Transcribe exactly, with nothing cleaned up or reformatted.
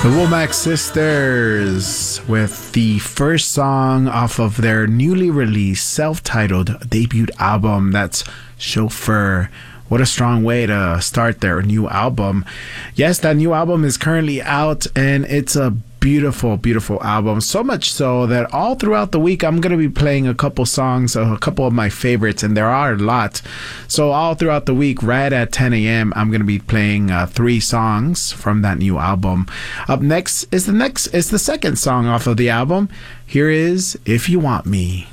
The Womack Sisters with the first song off of their newly released self-titled debut album. That's Chauffeur. What a strong way to start their new album. Yes, that new album is currently out and it's a beautiful, beautiful album. So much so that all throughout the week, I'm going to be playing a couple songs, a couple of my favorites, and there are a lot. So all throughout the week, right at ten a.m., I'm going to be playing uh, three songs from that new album. Up next is the next is the second song off of the album. Here is If You Want Me.